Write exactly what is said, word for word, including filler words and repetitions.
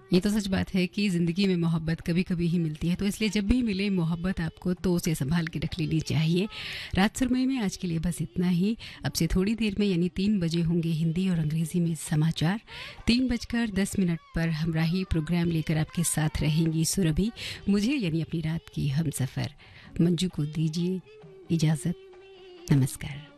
ये तो सच बात है कि ज़िंदगी में मोहब्बत कभी-कभी ही मिलती है, तो इसलिए जब भी मिले मोहब्बत आपको तो उसे सँभाल के रख लेनी चाहिए। रात सुरमई में आज के लिए बस इतना ही। अब से थोड़ी देर में यानी तीन बजे होंगे हिंदी और अंग्रेज़ी में समाचार। तीन बजकर दस मिनट पर हमराही प्रोग्राम लेकर आपके साथ रहेंगी सुरभि। मुझे यानी अपनी रात की हमसफ़र मंजू को दीजिए इजाज़त। नमस्कार।